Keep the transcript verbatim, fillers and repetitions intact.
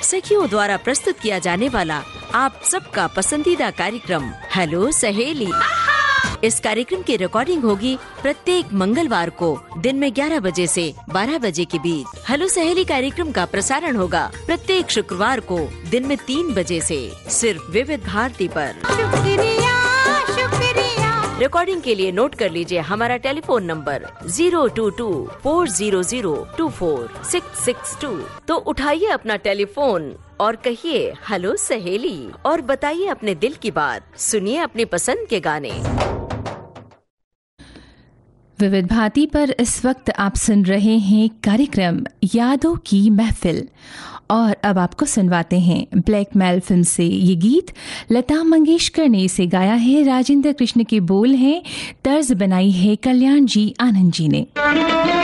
सखियों द्वारा प्रस्तुत किया जाने वाला आप सबका पसंदीदा कार्यक्रम हेलो सहेली। इस कार्यक्रम की रिकॉर्डिंग होगी प्रत्येक मंगलवार को दिन में ग्यारह बजे से बारह बजे के बीच। हेलो सहेली कार्यक्रम का प्रसारण होगा प्रत्येक शुक्रवार को दिन में तीन बजे से सिर्फ विविध भारती पर। शुक्रिया शुक्रिया। रिकॉर्डिंग के लिए नोट कर लीजिए हमारा telephone number zero to to four zero zero to four six six to. तो उठाइए अपना टेलीफोन और कहिए हेलो सहेली और बताइए अपने दिल की बात। सुनिए अपनी पसंद के गाने। विविध भारती पर इस वक्त आप सुन रहे हैं कार्यक्रम यादों की महफिल और अब आपको सुनवाते हैं ब्लैकमेल फिल्म से ये गीत। लता मंगेशकर ने इसे गाया है, राजेंद्र कृष्ण के बोल हैं, तर्ज बनाई है कल्याण जी आनंद जी ने।